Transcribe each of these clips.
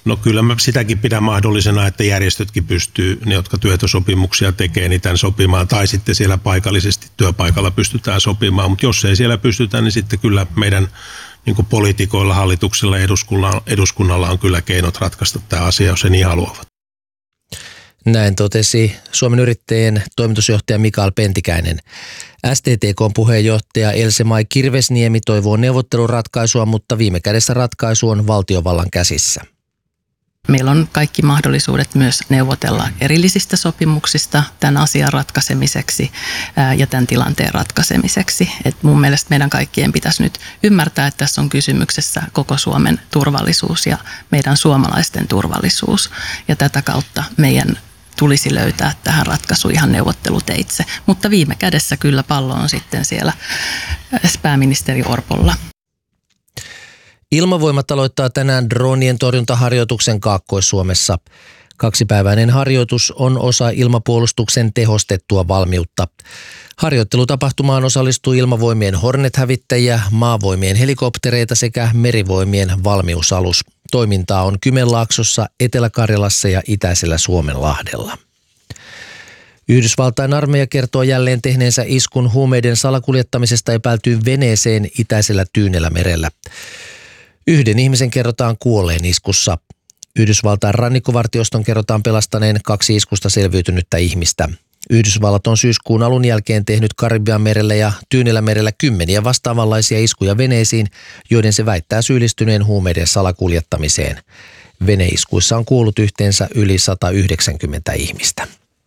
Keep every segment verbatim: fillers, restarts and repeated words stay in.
No kyllä mä sitäkin pidän mahdollisena, että järjestötkin pystyy, ne jotka työehtosopimuksia tekee, niin tämän sopimaan. Tai sitten siellä paikallisesti työpaikalla pystytään sopimaan. Mutta jos ei siellä pystytä, niin sitten kyllä meidän niin kuin poliitikoilla, hallituksella ja eduskunnalla, eduskunnalla on kyllä keinot ratkaista tämä asia, jos he niin haluavat. Näin totesi Suomen Yrittäjien toimitusjohtaja Mikael Pentikäinen. S T T K:n puheenjohtaja Else-Mai Kirvesniemi toivoo neuvotteluratkaisua, mutta viime kädessä ratkaisu on valtiovallan käsissä. Meillä on kaikki mahdollisuudet myös neuvotella erillisistä sopimuksista tämän asian ratkaisemiseksi ja tämän tilanteen ratkaisemiseksi. Et mun mielestä meidän kaikkien pitäisi nyt ymmärtää, että tässä on kysymyksessä koko Suomen turvallisuus ja meidän suomalaisten turvallisuus. Ja tätä kautta meidän tulisi löytää tähän ratkaisu ihan neuvotteluteitse. Mutta viime kädessä kyllä pallo on sitten siellä pääministeri Orpolla. Ilmavoimat aloittaa tänään dronien torjuntaharjoituksen Kaakkois-Suomessa. Kaksipäiväinen harjoitus on osa ilmapuolustuksen tehostettua valmiutta. Harjoittelutapahtumaan osallistuu ilmavoimien Hornet-hävittäjiä, maavoimien helikoptereita sekä merivoimien valmiusalus. Toimintaa on Kymenlaaksossa, Etelä-Karjalassa ja itäisellä Suomenlahdella. Yhdysvaltain armeija kertoo jälleen tehneensä iskun huumeiden salakuljettamisesta epäiltyyn veneeseen itäisellä Tyynellämerellä. Yhden ihmisen kerrotaan kuolleen iskussa. Yhdysvaltain rannikkovartioston kerrotaan pelastaneen kaksi iskusta selviytynyttä ihmistä. Yhdysvallat on syyskuun alun jälkeen tehnyt Karibianmerellä ja Tyynellämerellä kymmeniä vastaavanlaisia iskuja veneisiin, joiden se väittää syyllistyneen huumeiden salakuljettamiseen. Veneiskuissa on kuollut yhteensä yli sata yhdeksänkymmentä ihmistä.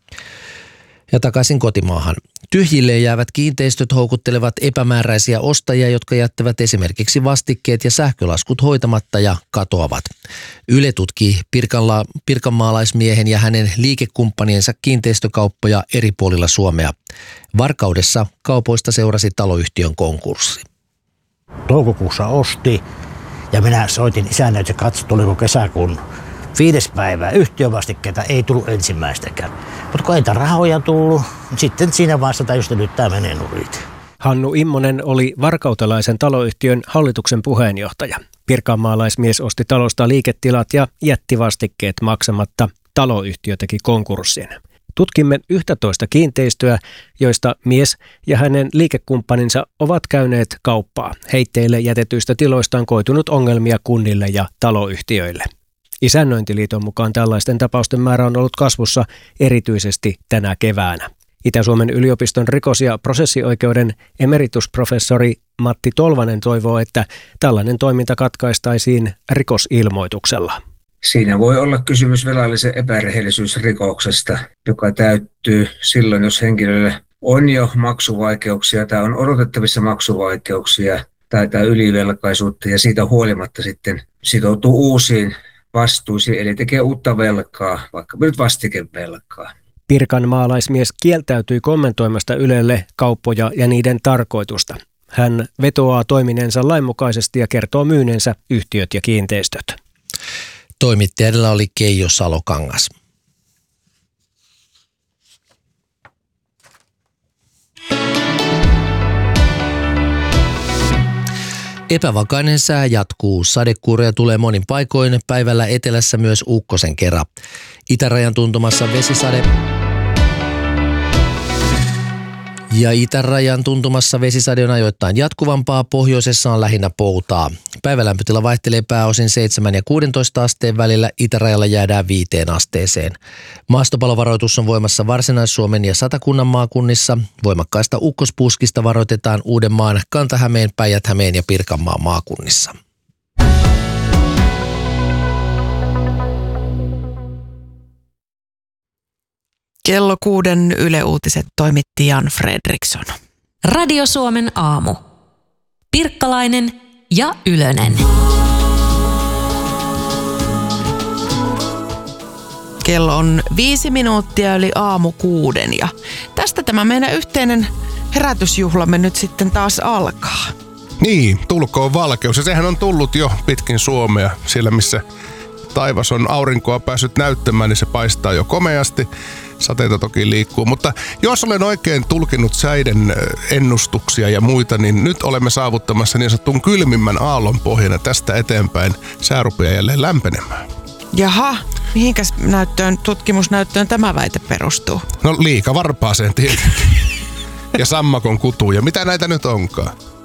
Ja takaisin kotimaahan. Tyhjilleen jäävät kiinteistöt houkuttelevat epämääräisiä ostajia, jotka jättävät esimerkiksi vastikkeet ja sähkölaskut hoitamatta ja katoavat. Yle tutkii Pirkanla- pirkanmaalaismiehen ja hänen liikekumppaниensa kiinteistökauppoja eri puolilla Suomea. Varkaudessa kaupoista seurasi taloyhtiön konkurssi. Toukokuussa osti ja minä soitin isännä, että katso, tuliko kesäkuun viides päivää. Yhtiövastikkeita ei tullut ensimmäistäkään. Mutta kun ei tämä rahoja tullut, sitten siinä vaiheessa täysin nyt tämä menee nurin. Hannu Immonen oli varkautelaisen taloyhtiön hallituksen puheenjohtaja. Pirkanmaalaismies osti talosta liiketilat ja jätti vastikkeet maksamatta. Taloyhtiö teki konkurssin. Tutkimme yksitoista kiinteistöä, joista mies ja hänen liikekumppaninsa ovat käyneet kauppaa. Heitteille jätetyistä tiloista on koitunut ongelmia kunnille ja taloyhtiöille. Isännöintiliiton mukaan tällaisten tapausten määrä on ollut kasvussa erityisesti tänä keväänä. Itä-Suomen yliopiston rikos- ja prosessioikeuden emeritusprofessori Matti Tolvanen toivoo, että tällainen toiminta katkaistaisiin rikosilmoituksella. Siinä voi olla kysymys velallisen epärehellisyysrikoksesta, joka täyttyy silloin, jos henkilöllä on jo maksuvaikeuksia tai on odotettavissa maksuvaikeuksia tai, tai ylivelkaisuutta ja siitä huolimatta sitten sitoutuu uusiin vastuisiin, eli tekee uutta velkaa, vaikka nyt vastikevelkaa. Pirkanmaalaismies kieltäytyi kommentoimasta Ylelle kauppoja ja niiden tarkoitusta. Hän vetoaa toimineensa lainmukaisesti ja kertoo myyneensä yhtiöt ja kiinteistöt. Toimittajalla oli Keijo Salokangas. Epävakainen sää jatkuu. Sadekuuroja tulee monin paikoin, päivällä etelässä myös ukkosen kera. Itärajan tuntumassa vesisade ja itärajan tuntumassa vesisade on ajoittain jatkuvampaa, pohjoisessa on lähinnä poutaa. Päivälämpötila vaihtelee pääosin seitsemän ja kuusitoista asteen välillä, itärajalla jäädään viiteen asteeseen. Maastopalovaroitus on voimassa Varsinais-Suomen ja Satakunnan maakunnissa. Voimakkaista ukkospuskista varoitetaan Uudenmaan, Kanta-Hämeen, Päijät-Hämeen ja Pirkanmaan maakunnissa. Kello kuuden Yle Uutiset toimitti Jan Fredriksson. Radio Suomen aamu. Pirkkalainen ja Ylönen. Kello on viisi minuuttia yli aamu kuuden ja tästä tämä meidän yhteinen herätysjuhlamme nyt sitten taas alkaa. Niin, tulkoon valkeus. Ja sehän on tullut jo pitkin Suomea. Siellä missä taivas on aurinkoa päässyt näyttämään, niin se paistaa jo komeasti. Sateita toki liikkuu, mutta jos olen oikein tulkinut säiden ennustuksia ja muita, niin nyt olemme saavuttamassa niin sanotun kylmimmän aallon pohjana tästä eteenpäin. Sää rupeaa jälleen lämpenemään. Jaha, mihinkäs näyttöön, tutkimusnäyttöön tämä väite perustuu? No liikavarpaaseen tietenkin. Ja sammakon kutuun ja mitä näitä nyt onkaan.